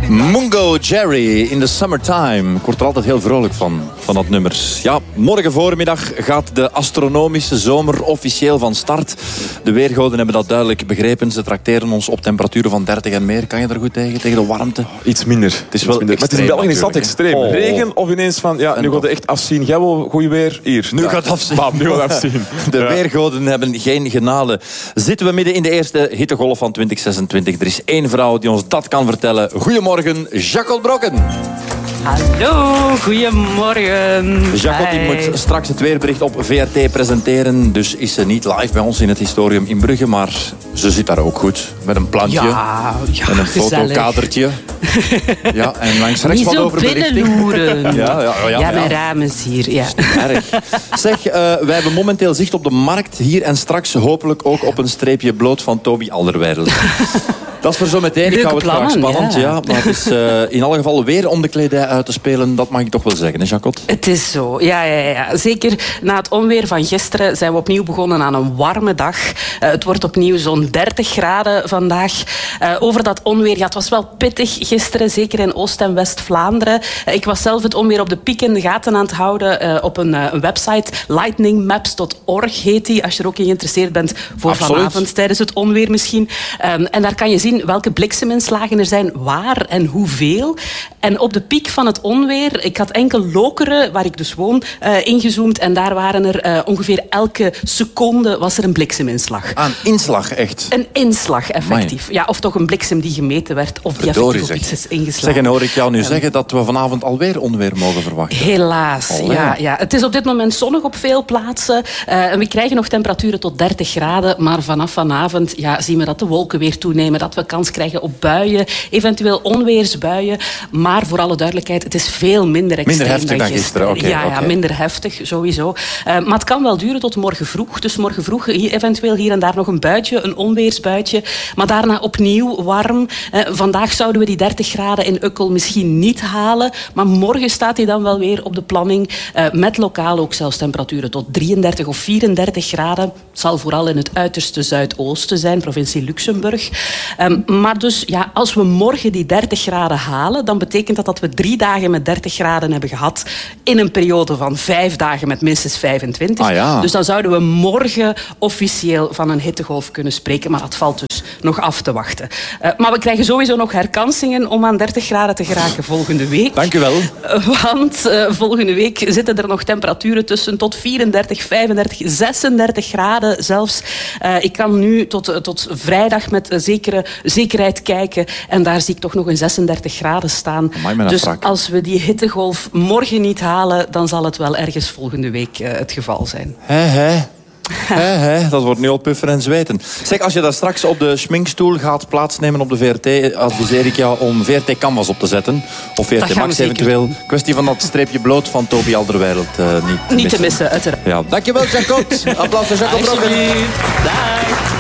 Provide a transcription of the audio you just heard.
Mungo Jerry in the Summertime. Ik word er altijd heel vrolijk van dat nummer. Ja, morgen voormiddag gaat de astronomische zomer officieel van start. De weergoden hebben dat duidelijk begrepen. Ze trakteren ons op temperaturen van 30 en meer. Kan je er goed tegen de warmte? Iets minder. Het is wel maar het is in België is altijd extreem. Oh. Regen of ineens van, ja, nu gaat het echt afzien. Jij wil goed weer? Hier. Nu gaat het afzien. Bam, nu gaat het afzien. De weergoden hebben geen genade. Zitten we midden in de eerste hittegolf van 2026. Er is één vrouw die ons dat kan vertellen. Goedemorgen, Jacot Brokken. Hallo, goedemorgen. Jacot die moet straks het weerbericht op VRT presenteren. Dus is ze niet live bij ons in het historium in Brugge. Maar ze zit daar ook goed. Met een plantje. Ja, en een gezellig. fotokadertje. Ja, en langs rechts wat over belichting. Niet zo binnenloeren. Ja, mijn raam is hier. Ja. Erg. Zeg, wij hebben momenteel zicht op de markt hier en straks hopelijk ook op een streepje bloot van Toby Alderweireld. Dat is voor zo meteen. Ik hou het graag spannend. Ja. Maar het is in alle geval weer om de kledij uit te spelen. Dat mag ik toch wel zeggen, hè, Jacot? Het is zo. Ja. Zeker na het onweer van gisteren zijn we opnieuw begonnen aan een warme dag. Het wordt opnieuw zo'n 30 graden vandaag. Over dat onweer, ja, het was wel pittig gisteren, zeker in Oost- en West-Vlaanderen. Ik was zelf het onweer op de piek in de gaten aan het houden op een website. lightningmaps.org heet die, als je er ook in geïnteresseerd bent voor Absoluut. Vanavond tijdens het onweer misschien. En daar kan je zien welke blikseminslagen er zijn, waar en hoeveel. En op de piek van het onweer, ik had enkel Lokeren, waar ik dus woon, ingezoomd. En daar waren er ongeveer elke seconde was er een blikseminslag. Aan inslag, echt. Een inslag, effectief. Ja, of toch een bliksem die gemeten werd, of die Verdorie, effectief op zeg. iets is ingeslagen. Zeg, en hoor ik jou nu zeggen dat we vanavond alweer onweer mogen verwachten? Helaas, Allee. ja. Het is op dit moment zonnig op veel plaatsen. En we krijgen nog temperaturen tot 30 graden. Maar vanaf vanavond zien we dat de wolken weer toenemen. Dat we kans krijgen op buien. Eventueel onweersbuien. Maar voor alle duidelijkheid, het is veel minder extreem Minder heftig dan gisteren. Oké. Ja, minder heftig, sowieso. Maar het kan wel duren tot morgen vroeg. Dus morgen vroeg eventueel hier en daar nog een buitje, een onweersbuitje. Maar daarna opnieuw warm. Vandaag zouden we die 30 graden in Ukkel misschien niet halen. Maar morgen staat hij dan wel weer op de planning. Met lokaal ook zelfs temperaturen tot 33 of 34 graden. Het zal vooral in het uiterste zuidoosten zijn, provincie Luxemburg. Maar dus, als we morgen die 30 graden halen, dan betekent dat we 3 dagen met 30 graden hebben gehad in een periode van 5 dagen met minstens 25. Ah, ja. Dus dan zouden we morgen officieel van een hittegolf kunnen spreken. Maar dat valt dus nog af te wachten. Maar we krijgen sowieso nog herkansingen om aan 30 graden te geraken volgende week. Dank u wel. Want volgende week zitten er nog temperaturen tussen tot 34, 35, 36 graden zelfs. Ik kan nu tot vrijdag met zekere zekerheid kijken. En daar zie ik toch nog een 36 graden staan. Amai, dus als we die hittegolf morgen niet halen, dan zal het wel ergens volgende week het geval zijn. Dat wordt nu al puffen en zweten. Zeg, als je daar straks op de schminkstoel gaat plaatsnemen op de VRT, adviseer ik jou om VRT Canvas op te zetten. Of VRT Max eventueel. Kwestie van dat streepje bloot van Toby Alderweireld niet te missen, uiteraard. Ja, dankjewel, Jacot. Applaus voor Jacot Brokken. Dag.